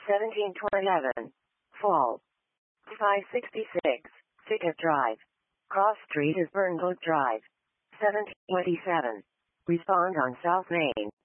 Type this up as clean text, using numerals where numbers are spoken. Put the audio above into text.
1711. Fall. 566. Thicket Drive. Cross Street is Burnwood Drive. 1727. Respond on South Main.